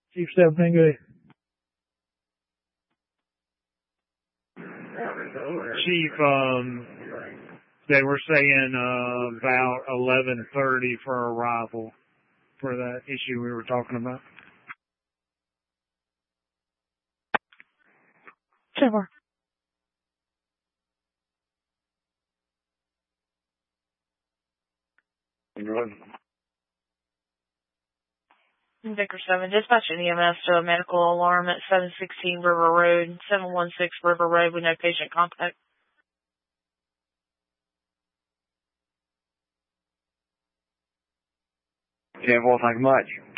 Chief 17, good. Chief, they were saying about 11:30 for arrival for that issue we were talking about. Sure. Vicar 7, dispatch an EMS to a medical alarm at 716 River Road, 716 River Road with no patient contact. 10-4, thank you much.